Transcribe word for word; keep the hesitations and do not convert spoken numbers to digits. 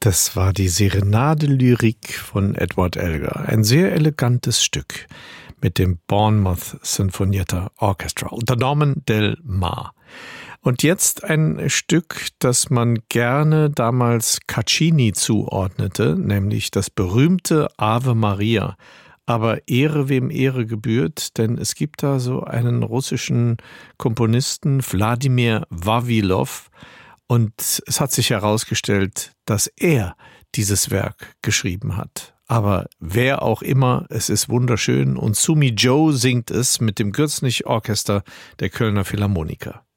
Das war die Serenade-Lyrik von Edward Elgar. Ein sehr elegantes Stück mit dem Bournemouth Sinfonietta Orchestra unter Norman Del Mar. Und jetzt ein Stück, das man gerne damals Caccini zuordnete, nämlich das berühmte Ave Maria. Aber Ehre wem Ehre gebührt, denn es gibt da so einen russischen Komponisten, Wladimir Vavilov, und es hat sich herausgestellt, dass er dieses Werk geschrieben hat. Aber wer auch immer, es ist wunderschön und Sumi Joe singt es mit dem Gürzenich Orchester der Kölner Philharmoniker.